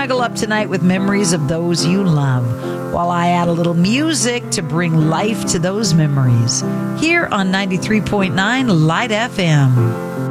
snuggle up tonight with memories of those you love, while I add a little music to bring life to those memories. Here on 93.9 Light FM.